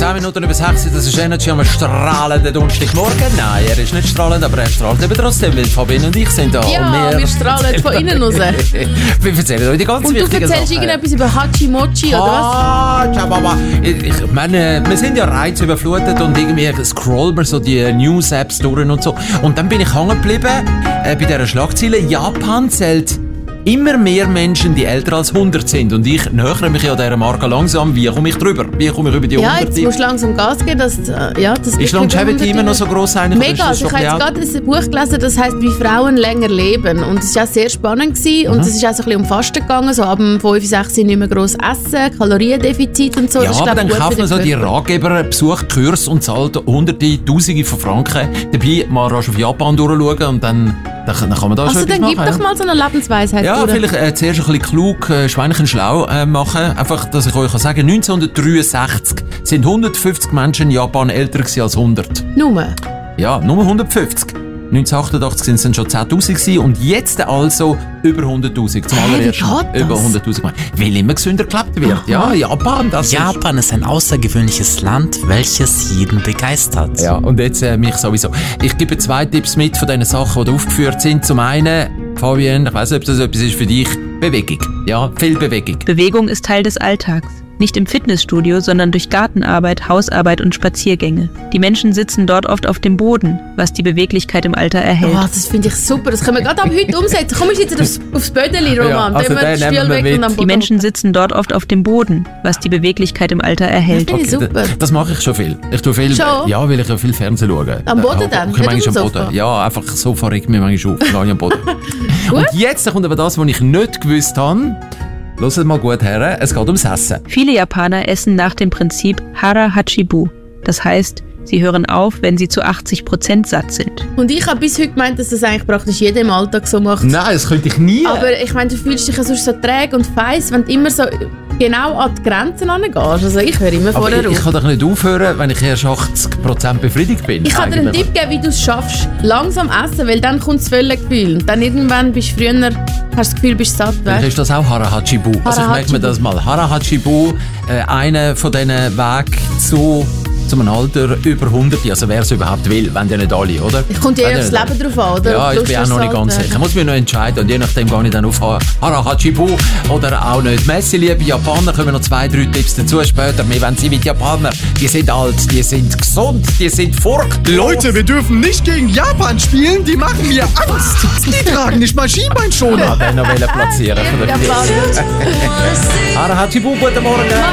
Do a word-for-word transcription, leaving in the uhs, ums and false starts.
zehn Minuten über sechs, das ist Energy am strahlenden Donnerstagmorgen. Nein, er ist nicht strahlend, aber er strahlt eben trotzdem, weil Fabienne und ich sind da. Ja, und wir strahlen von innen raus. Wir erzählen euch die ganz und wichtigen du erzählst Sachen. irgendetwas über Hachimochi oder was? Ah, Chababa. Ich, ich meine, wir sind ja reizüberflutet und irgendwie scrollen wir so die News-Apps durch und so. Und dann bin ich hängen geblieben äh, bei dieser Schlagzeile. Japan zählt immer mehr Menschen, die älter als hundert sind. Und ich nähere mich ja dieser Marke langsam. Wie komme ich drüber? Wie komme ich über die Ja, hundert? jetzt musst du langsam Gas geben. Dass, äh, ja, das Ist Longevity immer noch so gross eigentlich? Mega. Also ich habe jetzt gerade ein Buch gelesen, das heisst «Wie Frauen länger leben». Und es war auch sehr spannend. Gewesen. Und Mhm. es ist auch so ein bisschen um Fasten gegangen. So ab dem fünf, sechs nicht mehr gross essen, Kaloriendefizit und so. Ja, das ist, aber glaub, dann gut kauft für man so den die Körper. Ratgeber, besucht Kurs und zahlt hunderte, tausende von Franken. Dabei mal rasch auf Japan durchschauen und dann, dann, dann kann man da Also schon dann etwas gib machen. doch mal so eine Lebensweisheit. Ja, durch. vielleicht äh, zuerst ein bisschen klug, äh, Schweinchen schlau äh, machen. Einfach, dass ich euch kann sagen, neunzehnhundertdreiundsechzig sind hundertfünfzig Menschen in Japan älter gewesen als hundert. Nur. Ja, nur hundertfünfzig. neunzehnhundertachtundachtzig sind es dann schon zehntausend gewesen und jetzt also über hunderttausend. Zum Hä, wie allerersten Mal. geht das? Über hunderttausend. Weil immer gesünder gelebt wird. Ja, Japan, das ist... Japan ist ein außergewöhnliches Land, welches jeden begeistert. Ja, und jetzt äh, mich sowieso. Ich gebe zwei Tipps mit von den Sachen, die da aufgeführt sind. Zum einen, Fabienne, ich weiss nicht, ob das etwas ist für dich, Bewegung. Ja, viel Bewegung. Bewegung ist Teil des Alltags. Nicht im Fitnessstudio, sondern durch Gartenarbeit, Hausarbeit und Spaziergänge. Die Menschen sitzen dort oft auf dem Boden, was die Beweglichkeit im Alter erhält. Oh, das finde ich super. Das können wir gerade ab heute umsetzen. Komm, ich sitze aufs, aufs Bödeli, Roman. Ja, also Dann wir den den nehmen Stuhl wir weg mit. und am Die Boden Menschen hocken. sitzen dort oft auf dem Boden, was die Beweglichkeit im Alter erhält. Das finde ich super. Das, das mache ich schon viel. Ich tue viel, Schon? ja, weil ich ja viel Fernsehen schaue. Am Boden Äh, dann? Ich Nicht manchmal auf am dem Sofa? Boden. Ja, einfach das Sofa regt mich manchmal auf. Gehe ich am Boden. Und jetzt kommt aber das, was ich nicht gewusst habe. Hört mal gut her, es geht ums Essen. Viele Japaner essen nach dem Prinzip Hara Hachibu. Das heißt, sie hören auf, wenn sie zu achtzig Prozent satt sind. Und ich habe bis heute gemeint, dass das eigentlich praktisch jeder im Alltag so macht. Nein, das könnte ich nie. Aber ich meine, du fühlst dich ja sonst so träge und feiss, wenn du immer so genau an die Grenzen angehst. Also ich höre immer Aber vorher ich, auf. ich kann doch nicht aufhören, wenn ich erst achtzig Prozent befriedigt bin. Ich kann dir einen Eigentlich. Tipp geben, wie du es schaffst. Langsam essen, weil dann kommt das Völlegefühl. Und dann irgendwann bist du früher, hast du das Gefühl, bist satt. Vielleicht Weißt? ist das auch Hara Hachibu. Also ich merke mir das mal. Hara Hachibu, äh, einer von diesen Wegen zu, zu einem Alter über hundert, also wer es überhaupt will, wenn ja nicht alle, oder? Es kommt ja Wenn aufs nicht Leben drauf an, oder? Ja, Ob ich du bin auch Lust noch hast, nicht ganz alt sicher. Ich werden. muss mich noch entscheiden und je nachdem gehe ich dann auf Hara Hachibu oder auch nicht. Messi, liebe Japaner, kommen noch zwei, drei Tipps dazu später. Wir wollen sie mit Japaner. Die sind alt, die sind gesund, die sind furchtlos. Leute, wir dürfen nicht gegen Japan spielen, die machen mir Angst. Die tragen nicht mal Schienbeinschoner. Ja, den noch wollen platzieren von der Japaner. Hara Hachibu, guten Morgen.